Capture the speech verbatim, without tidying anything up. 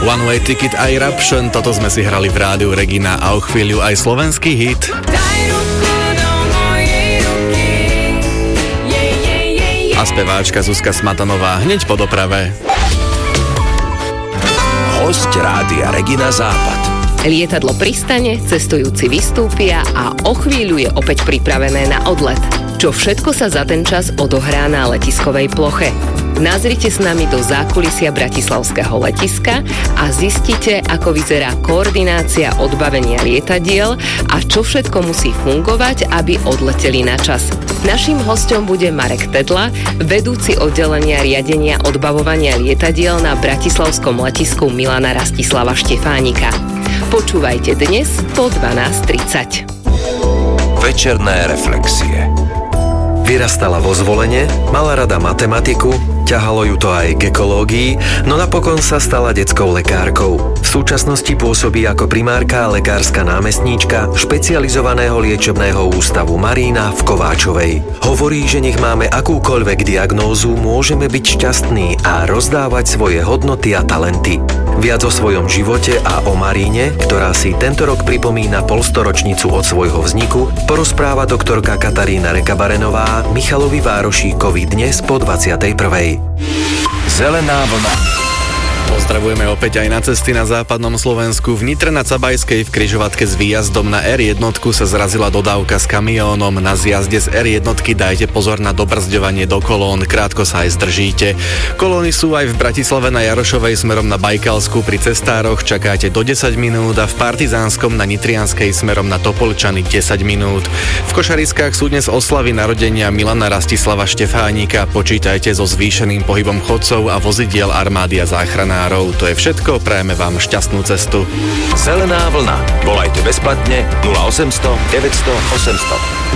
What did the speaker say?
One Way Ticket a Eruption, toto sme si hrali v rádiu Regina a o chvíľu aj slovenský hit. A speváčka Zuzka Smatanová hneď po doprave. Hosť rádia Regina Západ. Lietadlo pristane, cestujúci vystúpia a o chvíľu je opäť pripravené na odlet. Čo všetko sa za ten čas odohrá na letiskovej ploche? Nazrite s nami do zákulisia bratislavského letiska a zistite, ako vyzerá koordinácia odbavenia lietadiel a čo všetko musí fungovať, aby odleteli na čas. Naším hosťom bude Marek Tedla, vedúci oddelenia riadenia odbavovania lietadiel na bratislavskom letisku Milana Rastislava Štefánika. Počúvajte dnes po dvanásť tridsať. Večerné reflexie. Vyrastala vo Zvolene, mala rada matematiku, ťahalo ju to aj k ekológii, no napokon sa stala detskou lekárkou. V súčasnosti pôsobí ako primárka a lekárska námestníčka špecializovaného liečebného ústavu Marína v Kováčovej. Hovorí, že nech máme akúkoľvek diagnózu, môžeme byť šťastní a rozdávať svoje hodnoty a talenty. Viac o svojom živote a o Maríne, ktorá si tento rok pripomína polstoročnicu od svojho vzniku, porozpráva doktorka Katarína Rekabarenová Michalovi Várošíkovi dnes po dvadsiatej prvej. Zelená vlna. Pozdravujeme opäť aj na cesty na západnom Slovensku. V Nitre nad Sabajskej v križovatke s výjazdom na er jeden sa zrazila dodávka s kamiónom. Na zjazde z er jeden dajte pozor na dobrzďovanie do kolón, krátko sa aj zdržíte. Kolóny sú aj v Bratislave na Jarošovej smerom na Bajkalsku pri cestároch, čakáte do desať minút a v Partizánskom na Nitrianskej smerom na Topolčany desať minút. V Košariskách sú dnes oslavy narodenia Milana Rastislava Štefánika, počítajte so zvýšeným pohybom chodcov a vozidiel armády a záchranárov. To je všetko, prajeme vám šťastnú cestu. Zelená vlna. Volajte bezplatne nula osemsto deväťsto osemsto.